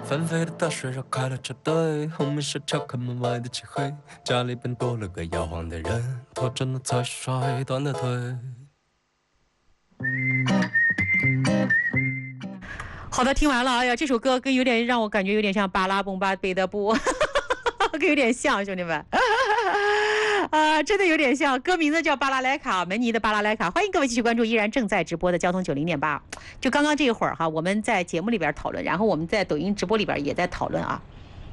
纷飞的大水绕开了车队，后面是敲开门外的漆黑，家里边多了个摇晃的人，拖着那才摔断的腿。 好的，听完了。哎呀，这首歌跟有点让我感觉有点像巴拉蹦巴贝的布，跟有点像，兄弟们。真的有点像，歌名字叫巴拉莱卡，门尼的巴拉莱卡。欢迎各位继续关注依然正在直播的交通90.8。就刚刚这一会儿哈，我们在节目里边讨论，然后我们在抖音直播里边也在讨论啊。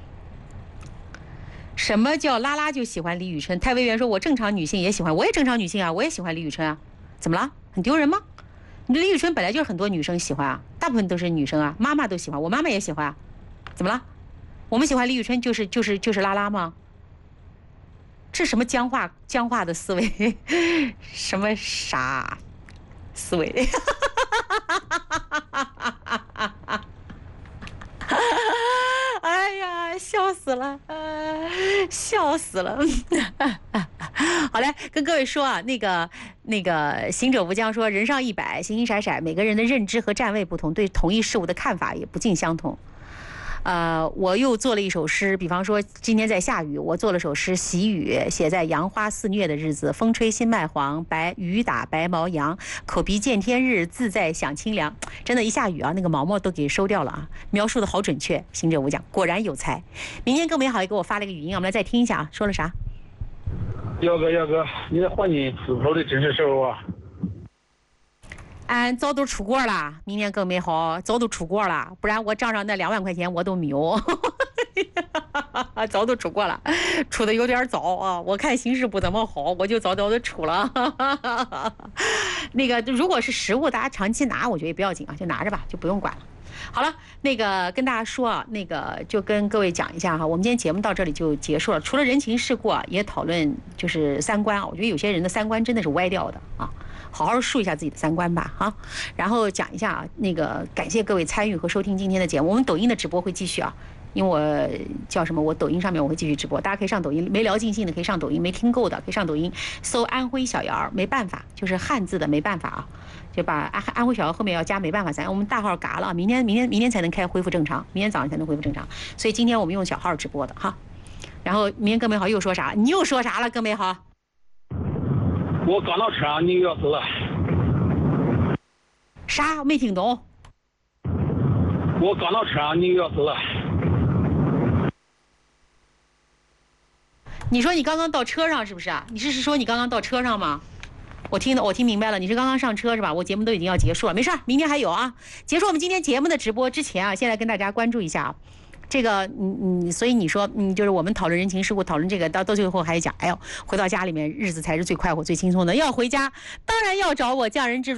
什么叫拉拉就喜欢李宇春？太委员说，我正常女性也喜欢，我也正常女性啊，我也喜欢李宇春啊，怎么了？很丢人吗？李宇春本来就是很多女生喜欢啊，大部分都是女生啊，妈妈都喜欢，我妈妈也喜欢啊，怎么了？我们喜欢李宇春就是拉拉吗？这什么僵化的思维，什么傻思维？哎呀，笑死了，笑死了！好嘞，跟各位说啊，那个行者无疆说，人上100，形形色色，每个人的认知和站位不同，对同一事物的看法也不尽相同。我又做了一首诗，比方说今天在下雨，我做了首诗《喜雨》，写在杨花肆虐的日子，风吹新麦黄，雨打白毛羊，口鼻见天日，自在享清凉。真的，一下雨啊，那个毛毛都给收掉了啊，描述的好准确。行者无疆果然有才。明天更美好也给我发了一个语音，我们来再听一下啊，说了啥？ 耀哥，你在换你斧头的真实事物啊？ 俺早都出国了，明天更美好，早都出国了，不然我账上那2万块钱我都没有。早都出国了，出的有点早啊！我看形势不怎么好，我就早的出了。那个如果是实物，大家长期拿，我觉得也不要紧啊，就拿着吧，就不用管了。好了，那个跟大家说啊，那个就跟各位讲一下哈，我们今天节目到这里就结束了。除了人情世故啊，也讨论就是三观啊，我觉得有些人的三观真的是歪掉的啊。好好树一下自己的三观吧，哈。然后讲一下啊，那个感谢各位参与和收听今天的节目。我们抖音的直播会继续啊，因为我叫什么？我抖音上面我会继续直播，大家可以上抖音，没聊尽兴的可以上抖音，没听够的可以上抖音搜安徽小姚，没办法，就是汉字的没办法啊，就把安徽小姚后面要加没办法咱我们大号嘎了，明天才能恢复正常，明天早上才能恢复正常，所以今天我们用小号直播的哈。然后明天更美好又说啥？你又说啥了？更美好？ 我刚到车上，你又要走了。 啥？没听懂。 我刚到车上，你又要走了。 你说你刚刚到车上是不是啊？你是说你刚刚到车上吗？我听明白了，你是刚刚上车是吧？我节目都已经要结束了，没事，明天还有啊。结束我们今天节目的直播之前啊，先来跟大家关注一下啊。这个所以你说就是我们讨论人情世故，讨论这个到最后还讲，哎呦，回到家里面日子才是最快活最轻松的。要回家当然要找我匠人之